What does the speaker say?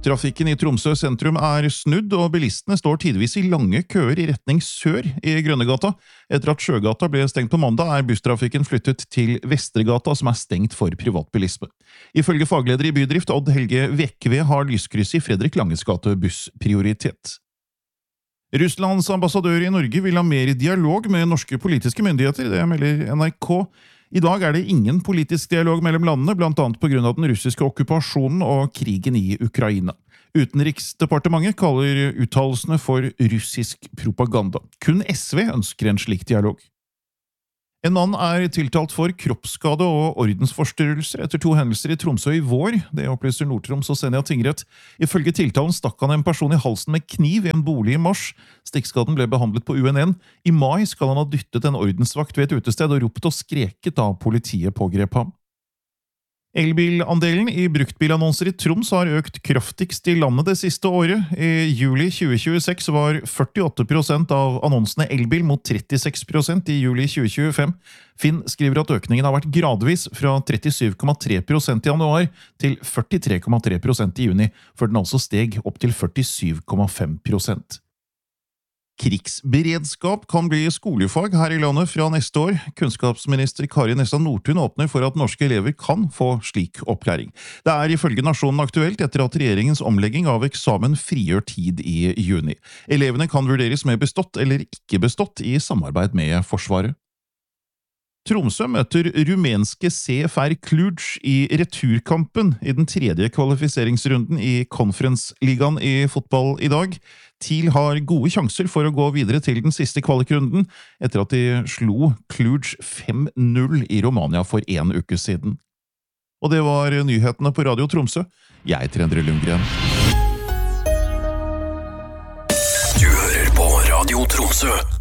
Trafikken i Tromsø sentrum snudd, og bilistene står tidvis i lange køer i retning sør i Grønnegata. Etter at Sjøgata ble stengt på mandag, busstrafikken flyttet til Vestregata, som stengt for privatbilisme. Ifølge fagleder i Bydrift, Odd Helge Vekve, har lyskrysset i Fredrik Langes gate bussprioritet. Russlands ambassadør i Norge vil ha mer dialog med norske politiske myndigheter, det melder NRK. I dag det ingen politisk dialog mellom landene, blant annet på grunn av den russiske okkupasjonen og krigen i Ukraina. Utenriksdepartementet kaller uttalelsene for russisk propaganda. Kun SV ønsker en slik dialog. En mann tiltalt for kroppsskade og ordensforstyrrelser etter 2 hendelser i Tromsø i vår. Det opplyser Nord-Troms og Senja tingrett. Ifølge tiltalen stakk han en person i halsen med kniv i en bolig i mars. Stikkskaden ble behandlet på UNN. I mai skal han ha dyttet en ordensvakt ved et utested og ropt og skreket da politiet pågrep ham. Elbilandelen i bruktbilannonser i Troms har økt kraftigst i landet det siste året. I juli 2026 var 48% av annonsene elbil mot 36% i juli 2025. Finn skriver at økningen har vært gradvis fra 37,3% i januar til 43,3% i juni, før den altså steg opp til 47,5%. Krigsberedskap kan bli skolefag her i landet fra neste år. Kunnskapsminister Kari Nessa Nordtun åpner for at norske elever kan få slik opplæring. Det ifølge Nasjonen aktuelt etter at regjeringens omlegging av eksamen frigjør tid i juni. Elevene kan vurderes med bestått eller ikke bestått i samarbeid med Forsvaret. Tromsø møter rumenske CFR Cluj i returkampen i den 3. kvalifiseringsrunden i Conference-ligaen i fotball i dag. TIL har gode sjanser for å gå videre til den siste kvalikrunden, etter at de slo Cluj 5-0 i Romania for 1 uke siden. Og det var nyhetene på Radio Tromsø. Jeg heter Endre Lundgren. Du hører på Radio Tromsø.